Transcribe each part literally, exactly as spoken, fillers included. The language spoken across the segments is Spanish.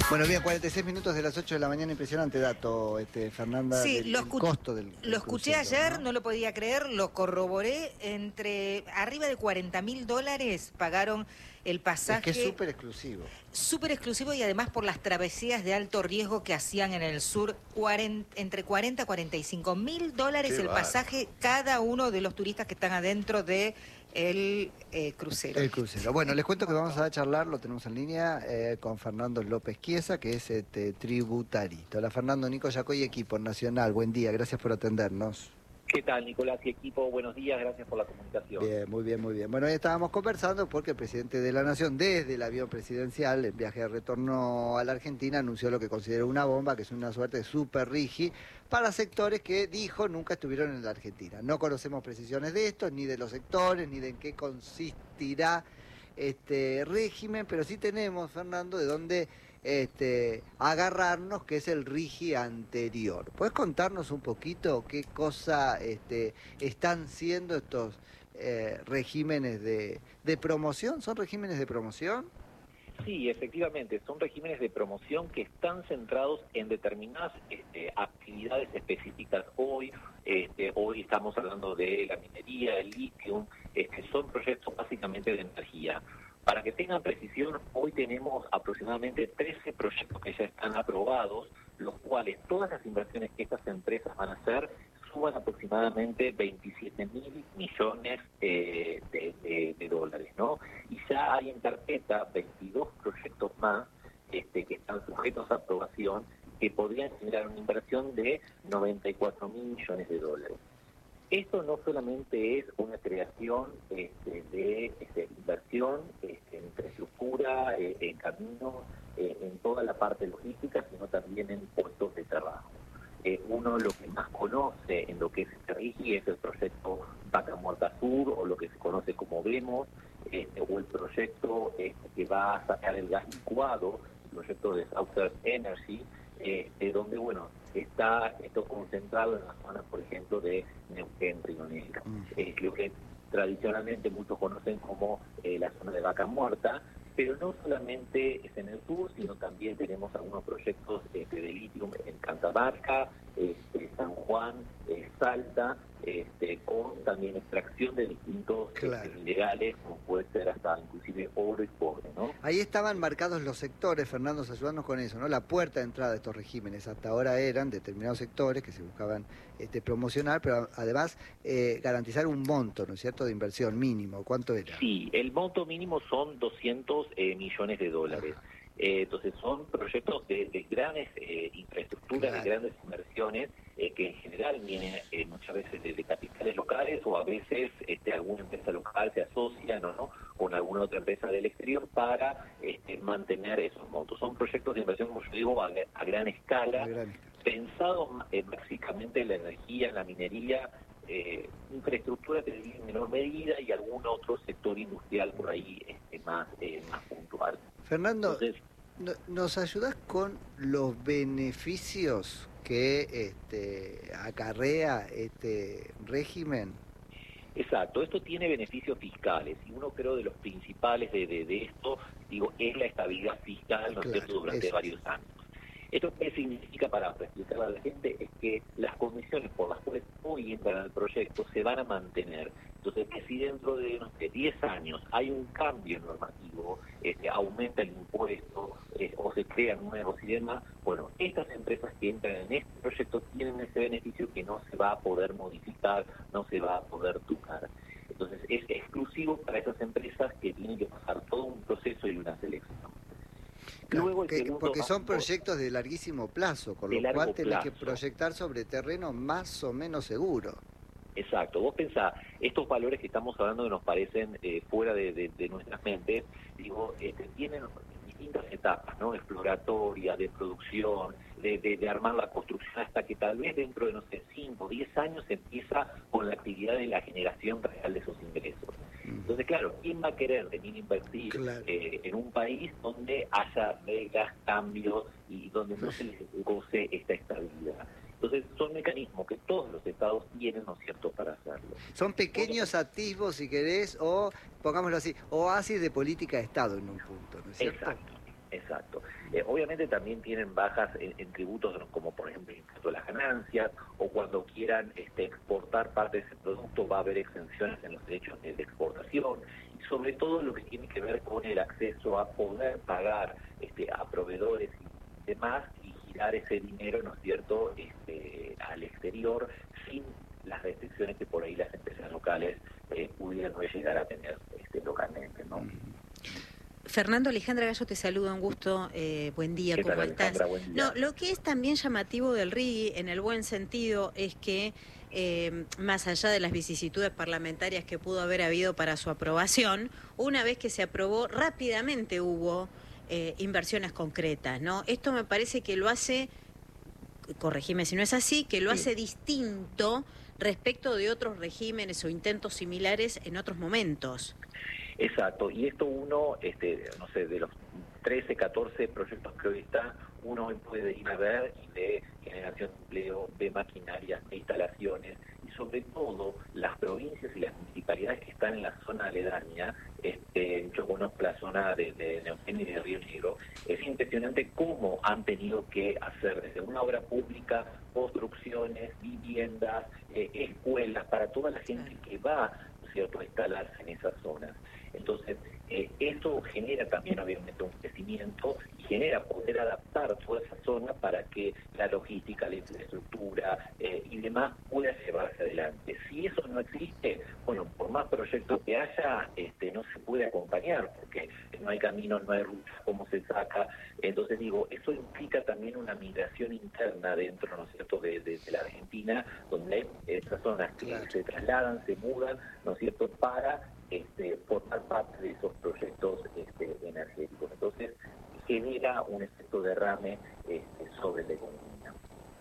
Bueno, bien, cuarenta y seis minutos de las ocho de la mañana, impresionante dato, este, Fernanda, Sí, del, lo, del escu costo del, del lo escuché crucero, ayer, ¿no? no lo podía creer, lo corroboré, entre arriba de cuarenta mil dólares pagaron el Es que es pasaje, súper exclusivo. súper exclusivo, y además por las travesías de alto riesgo que hacían en el sur, cuarenta, entre cuarenta a cuarenta y cinco mil dólares Qué el bárbaro. pasaje cada uno de los turistas que están adentro de el eh, crucero. El crucero. Bueno, les cuento que vamos a charlar, lo tenemos en línea, eh, con Fernando López Chiesa, que es este, tributarista. Hola Fernando, Nico Yacoy, equipo nacional, buen día, gracias por atendernos. ¿Qué tal, Nicolás y equipo? Buenos días, gracias por la comunicación. Bien, muy bien, muy bien. Bueno, hoy estábamos conversando porque el presidente de la Nación, desde el avión presidencial, en viaje de retorno a la Argentina, anunció lo que consideró una bomba, que es una suerte de super rigi, para sectores que, dijo, nunca estuvieron en la Argentina. No conocemos precisiones de esto, ni de los sectores, ni de en qué consistirá este régimen, pero sí tenemos, Fernando, de dónde este, agarrarnos, que es el rigi anterior. ¿Puedes contarnos un poquito qué cosa este, están siendo estos eh, regímenes de, de promoción? ¿Son regímenes de promoción? Sí, efectivamente, son regímenes de promoción que están centrados en determinadas este, actividades específicas. Hoy, este, hoy estamos hablando de la minería, el litio, este, son proyectos básicamente de energía. Para que tengan precisión, hoy tenemos aproximadamente trece proyectos que ya están aprobados, los cuales todas las inversiones que estas empresas van a hacer suman aproximadamente veintisiete mil millones eh, de, de, de dólares, ¿no? Y ya hay en carpeta veintidós proyectos más este, que están sujetos a aprobación, que podrían generar una inversión de noventa y cuatro mil millones de dólares. Esto no solamente es una creación este, de este, inversión este, en infraestructura, eh, en caminos, eh, en toda la parte logística, sino también en puestos de trabajo. Eh, uno lo que más conoce en lo que es este rigi es el proyecto Vaca Muerta Sur, o lo que se conoce como Vemos, este, o el proyecto este, que va a sacar el gas licuado, el proyecto de Southern Energy, eh, de donde, bueno, está esto concentrado en la zona, por ejemplo, de Neuquén, Río Negro. Mm. Eh, lo que tradicionalmente muchos conocen como eh, la zona de Vaca Muerta, pero no solamente es en el sur, sino también tenemos algunos proyectos este, de litio en Catamarca, este, San Juan, eh, Salta, este, con también extracción de distintos Claro. este, minerales, como puede ser hasta inclusive oro y cobre, ¿no? Ahí estaban marcados los sectores, Fernando, ayudarnos con eso, ¿no? La puerta de entrada de estos regímenes hasta ahora eran determinados sectores que se buscaban este, promocionar, pero además eh, garantizar un monto, ¿no es cierto?, de inversión mínimo. ¿Cuánto era? Sí, el monto mínimo son doscientos eh, millones de dólares. Eh, entonces son proyectos de, de grandes eh, infraestructuras, Claro. de grandes inversiones, eh, que en general vienen eh, muchas veces de, de capitales locales, o a veces este, alguna empresa local se asocia, ¿no? ¿no? con alguna otra empresa del exterior para este, mantener esos montos. Son proyectos de inversión, como yo digo, a, a gran escala, A gran escala. pensados eh, básicamente en la energía, en la minería, eh, infraestructura que en menor medida, y algún otro sector industrial por ahí este, más, eh, más puntual. Fernando, Entonces, no- ¿nos ayudás con los beneficios que este, acarrea este régimen? exacto, esto tiene beneficios fiscales, y uno creo de los principales de, de, de esto, digo, es la estabilidad fiscal, ¿no es Claro, cierto?, durante eso. varios años. ¿Esto qué significa, para explicarle a la gente? Es que las condiciones por las cuales hoy entran al proyecto se van a mantener. Entonces, que si dentro de, no sé, diez años hay un cambio normativo, este, aumenta el impuesto eh, o se crean nuevos y demás, bueno, estas empresas que entran en este proyecto tienen ese beneficio que no se va a poder modificar, no se va a poder tocar. Entonces, es exclusivo para esas empresas que tienen que pasar todo un proceso y una selección. Claro, Luego, el porque, segundo porque más son importante- proyectos de larguísimo plazo, con De lo largo cual tenés que plazo. proyectar sobre terreno más o menos seguro. Exacto, vos pensás, estos valores que estamos hablando que nos parecen eh, fuera de, de, de nuestras mentes, digo, este, tienen distintas etapas, ¿no? Exploratoria, de producción, de, de, de armar la construcción, hasta que tal vez dentro de, no sé, cinco o diez años se empieza con la actividad de la generación real de esos ingresos. Entonces, claro, ¿quién va a querer venir a invertir Claro. eh, en un país donde haya reglas, cambios y donde no se les goce esta estabilidad? Entonces, son mecanismos que todos los estados tienen, ¿no es cierto?, para hacerlo. Son pequeños atisbos, si querés, o, pongámoslo así, oasis de política de Estado en un punto, ¿no es cierto? Exacto. Exacto. Eh, obviamente también tienen bajas en, en tributos como por ejemplo el impuesto a las ganancias, o cuando quieran este, exportar parte de ese producto va a haber exenciones en los derechos de, de exportación, y sobre todo lo que tiene que ver con el acceso a poder pagar este, a proveedores y demás y girar ese dinero, ¿no es cierto?, este, al exterior sin las restricciones que por ahí las empresas locales eh, pudieran llegar a tener este, localmente, ¿no? Fernando, Alejandra Gallo te saluda, un gusto, eh, buen día, ¿Qué ¿cómo tal, estás? Alejandra? Buen día. No, lo que es también llamativo del R I G I, en el buen sentido, es que eh, más allá de las vicisitudes parlamentarias que pudo haber habido para su aprobación, una vez que se aprobó, rápidamente hubo eh, inversiones concretas, ¿no? Esto me parece que lo hace, corregime si no es así, que lo Sí. hace distinto respecto de otros regímenes o intentos similares en otros momentos. Exacto, y esto uno, este, no sé, de los trece, catorce proyectos que hoy están, uno hoy puede ir a ver y ve generación de empleo, ve maquinarias, ve instalaciones, y sobre todo las provincias y las municipalidades que están en la zona aledaña. Este, yo conozco la zona de, de Neuquén y de Río Negro. Es impresionante cómo han tenido que hacer desde una obra pública construcciones, viviendas, eh, escuelas para toda la gente que va, ¿no es cierto?, a instalarse en esas zonas. Entonces, eh, eso genera también obviamente un crecimiento y genera poder adaptar toda esa zona para que la logística, la infraestructura eh, y demás pueda llevarse adelante. Si eso no existe, bueno, por más proyectos que haya, este, no se puede acompañar porque no hay caminos, no hay rutas, cómo se saca. Entonces digo, eso implica también una migración interna dentro, ¿no es cierto?, de, de, de la Argentina, donde hay esas zonas que Claro. se trasladan, se mudan, ¿no es cierto?, para este, formar parte de esos proyectos este, energéticos. Entonces, genera un efecto derrame este, sobre la economía.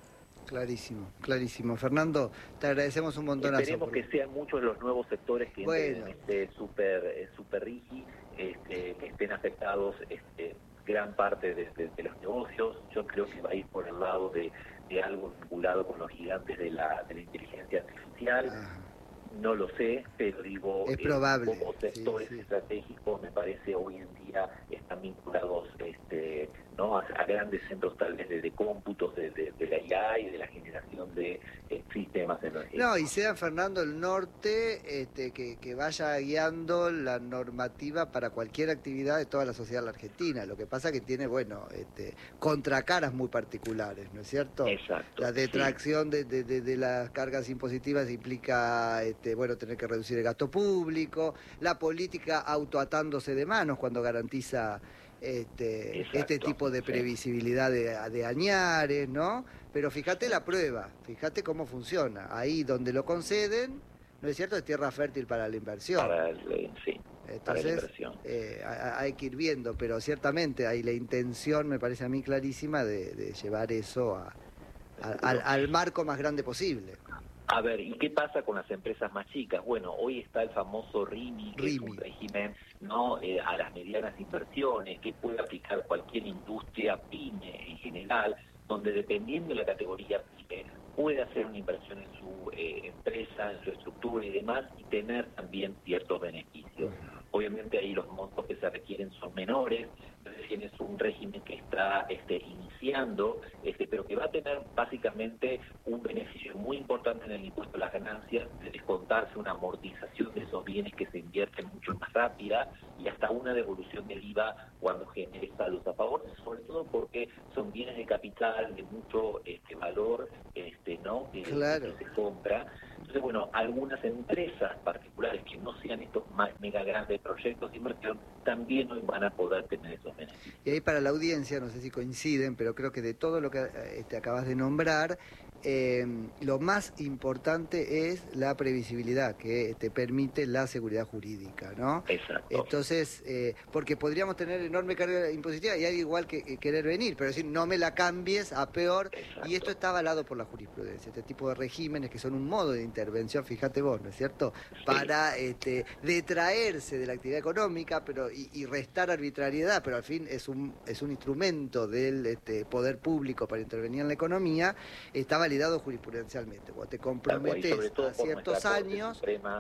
Clarísimo, clarísimo. Fernando, te agradecemos un montonazo. Esperemos por- que sean muchos los nuevos sectores que entren Bueno. en este super, eh, super R I G I, este, que estén afectados este, gran parte de, de, de los negocios. Yo creo que va a ir por el lado de, de algo vinculado con los gigantes de la, de la inteligencia artificial. Ajá. No lo sé, pero digo, Es eh, probable, como sí, sectores sí. estratégicos, me parece hoy en día están vinculados este, ¿no? a, a grandes centros tal vez de, de cómputos de, de, de la I A y de la generación de eh, sistemas energéticos. No, y sea Fernando el norte este, que, que vaya guiando la normativa para cualquier actividad de toda la sociedad de la Argentina. Lo que pasa que tiene, bueno, este, contracaras muy particulares, ¿no es cierto? Exacto. La sí. detracción de, de, de, de las cargas impositivas implica, este, bueno, tener que reducir el gasto público, la política autoatándose de manos cuando garantiza este, Exacto, este tipo de sí. previsibilidad de, de añares, ¿no? Pero fíjate la prueba, fíjate cómo funciona. Ahí donde lo conceden, ¿no es cierto?, es tierra fértil para la inversión. Para el, eh, sí, para la Entonces, inversión. eh, ha- hay que ir viendo, pero ciertamente hay la intención, me parece a mí clarísima, de, de llevar eso a, a- al, al marco más grande posible. A ver, ¿y qué pasa con las empresas más chicas? Bueno, hoy está el famoso R I M I, que R I es M I. un régimen no eh, a las medianas inversiones que puede aplicar cualquier industria, pyme en general, donde dependiendo de la categoría pyme puede hacer una inversión en su eh, empresa, en su estructura y demás, y tener también ciertos beneficios. Obviamente ahí los montos que se requieren son menores, recién es un régimen que está este, iniciando, este, pero que va a tener básicamente un beneficio muy importante en el impuesto a las ganancias, de descontarse una amortización de esos bienes que se invierten mucho más rápida y hasta una devolución del I V A cuando genere saldos a favor, sobre todo porque son bienes de capital de mucho este, valor, este, ¿no? Que, Claro. que se compra. Entonces, bueno, algunas empresas particulares que no sean estos más mega grandes proyectos de inversión también hoy van a poder tener esos beneficios. Y ahí para la audiencia, no sé si coinciden, pero creo que de todo lo que este, acabas de nombrar, eh, lo más importante es la previsibilidad que te permite la seguridad jurídica, ¿no? Exacto. Entonces, eh, porque podríamos tener enorme carga impositiva y hay igual que, que querer venir, pero decir, no me la cambies a peor, Exacto. y esto está avalado por la jurisprudencia, este tipo de regímenes que son un modo de intervención, fíjate vos, ¿no es cierto?, Sí. para este, detraerse de la actividad económica pero y, y restar arbitrariedad, pero al fin es un, es un instrumento del este, poder público para intervenir en la economía, está validado jurisprudencialmente. Vos te Tal cual, y comprometes sobre todo a por ciertos nuestra Corte años. Suprema,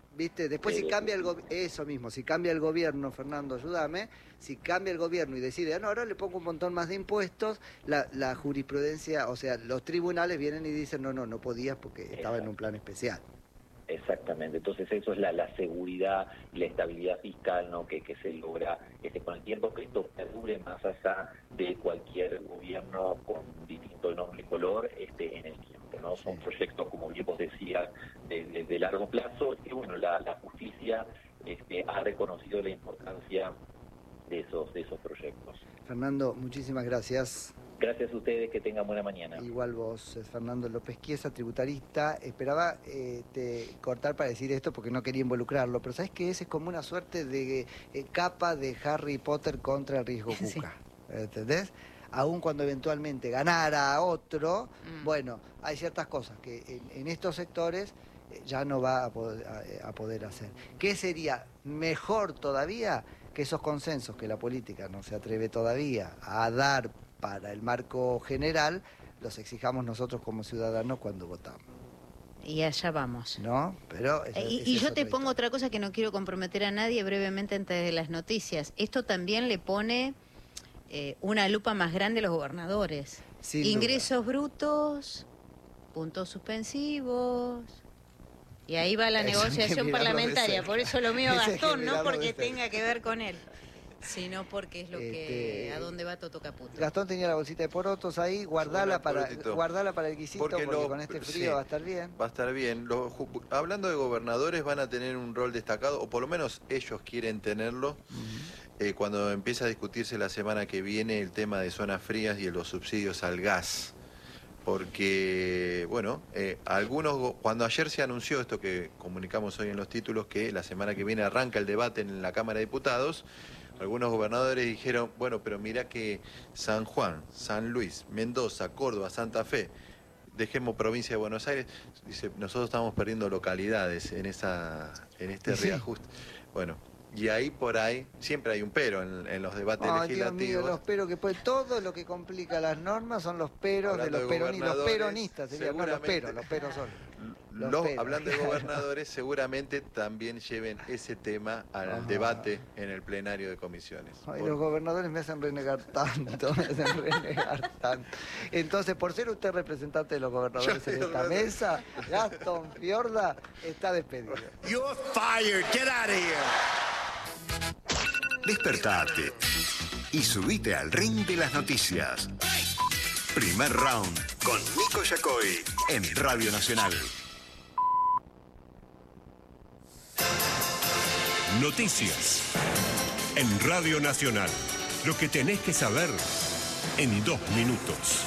¿Viste? Después Eh, si cambia el gobierno, eso mismo, si cambia el gobierno, Fernando, ayúdame, si cambia el gobierno y decide, ah, no, ahora le pongo un montón más de impuestos, la, la jurisprudencia, o sea, los tribunales vienen y dicen, no, no, no podías porque estaba Exacto. en un plan especial. Exactamente, entonces eso es la, la seguridad y la estabilidad fiscal, ¿no? que, que se logra este, con el tiempo, que esto perdure más allá de cualquier gobierno con distinto nombre y color este, en el tiempo, ¿no? Son proyectos, como bien vos decías, de, de, de largo plazo, y bueno, la, la justicia este, ha reconocido la importancia de esos, de esos proyectos. Fernando, muchísimas gracias. Gracias a ustedes, que tengan buena mañana. Igual vos, es Fernando López Chiesa, tributarista. Esperaba eh, te, cortar para decir esto porque no quería involucrarlo, pero ¿sabés qué es? Es como una suerte de eh, capa de Harry Potter contra el riesgo Cuca. Sí. ¿Entendés? Aún cuando eventualmente ganara otro, mm. bueno, hay ciertas cosas que en, en estos sectores eh, ya no va a poder, a, a poder hacer. ¿Qué sería mejor todavía? Que esos consensos que la política no se atreve todavía a dar para el marco general, los exijamos nosotros como ciudadanos cuando votamos. Y allá vamos. ¿No? Pero esa, y esa y es yo te historia. pongo otra cosa que no quiero comprometer a nadie brevemente antes de las noticias. Esto también le pone eh, una lupa más grande a los gobernadores. Sin Ingresos duda. brutos, puntos suspensivos. Y ahí va la Eso negociación parlamentaria. Por eso lo mío Ese Gastón, no porque cerca. tenga que ver con él, sino porque es lo que Este, a dónde va Toto Caputo. Gastón tenía la bolsita de porotos ahí, guardala para guardala para el guisito porque, porque lo, con este frío sí, va a estar bien. Va a estar bien. Los, hablando de gobernadores, van a tener un rol destacado, o por lo menos ellos quieren tenerlo, uh-huh. eh, cuando empieza a discutirse la semana que viene el tema de zonas frías y los subsidios al gas. Porque, bueno, eh, algunos, cuando ayer se anunció esto que comunicamos hoy en los títulos, que la semana que viene arranca el debate en la Cámara de Diputados, algunos gobernadores dijeron, bueno, pero mira que San Juan, San Luis, Mendoza, Córdoba, Santa Fe, dejemos provincia de Buenos Aires, dice, nosotros estamos perdiendo localidades en esa, en este sí. reajuste. Bueno, y ahí por ahí, siempre hay un pero en, en los debates oh, legislativos. Dios mío, los peros que puede, todo lo que complica las normas son los peros hablando de los, peroni, los peronistas, serían, no los peros, los peros son. Los los, peros, hablando claro. de gobernadores, seguramente también lleven ese tema al Ajá. debate en el plenario de comisiones. Ay, por... los gobernadores me hacen renegar tanto, me hacen renegar tanto. Entonces, por ser usted representante de los gobernadores Yo en esta mesa, Gastón Fiorda está despedido. You're fired. Get out of here. Despertate y subite al ring de las noticias. Primer round con Nico Yacoy en Radio Nacional. Noticias en Radio Nacional. Lo que tenés que saber en dos minutos.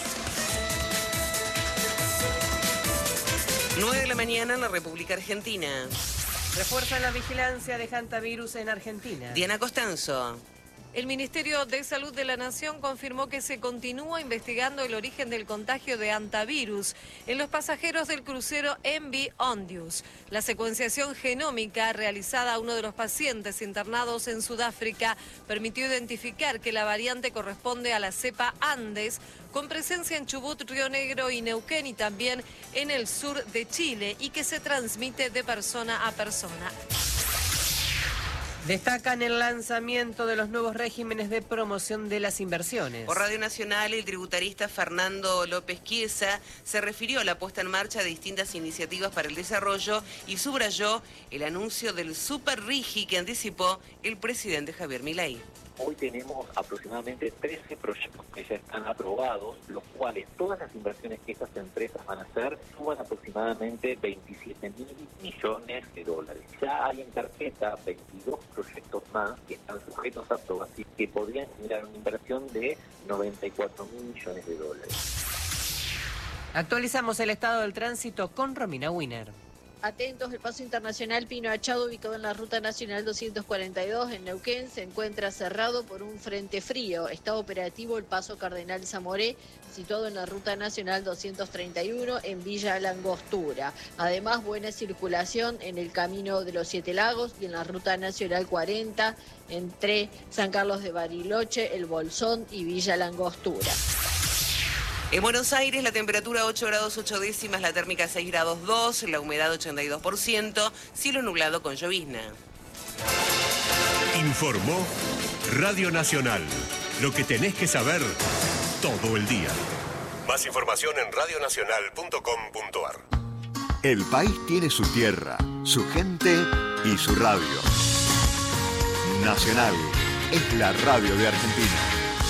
nueve de la mañana en la República Argentina. Refuerzan la vigilancia de hantavirus en Argentina. Diana Costanzo. El Ministerio de Salud de la Nación confirmó que se continúa investigando el origen del contagio de hantavirus en los pasajeros del crucero M V Ondius. La secuenciación genómica realizada a uno de los pacientes internados en Sudáfrica permitió identificar que la variante corresponde a la cepa Andes, con presencia en Chubut, Río Negro y Neuquén y también en el sur de Chile, y que se transmite de persona a persona. Destacan el lanzamiento de los nuevos regímenes de promoción de las inversiones. Por Radio Nacional, el tributarista Fernando López Chiesa se refirió a la puesta en marcha de distintas iniciativas para el desarrollo y subrayó el anuncio del Super Rigi que anticipó el presidente Javier Milei. Hoy tenemos aproximadamente trece proyectos que ya están aprobados, los cuales todas las inversiones que estas empresas van a hacer suman aproximadamente veintisiete mil millones de dólares. Ya hay en carpeta veintidós proyectos más que están sujetos a aprobación, que podrían generar una inversión de noventa y cuatro mil millones de dólares. Actualizamos el estado del tránsito con Romina Wiener. Atentos, el paso internacional Pino Achado, ubicado en la Ruta Nacional doscientos cuarenta y dos en Neuquén, se encuentra cerrado por un frente frío. Está operativo el paso Cardenal Zamoré, situado en la Ruta Nacional doscientos treinta y uno en Villa Langostura. Además, buena circulación en el Camino de los Siete Lagos y en la Ruta Nacional cuarenta entre San Carlos de Bariloche, El Bolsón y Villa Langostura. En Buenos Aires la temperatura ocho grados ocho décimas, la térmica seis grados dos, la humedad ochenta y dos por ciento, cielo nublado con llovizna. Informó Radio Nacional. Lo que tenés que saber todo el día. Más información en radio nacional punto com punto ar. El país tiene su tierra, su gente y su radio. Nacional es la radio de Argentina.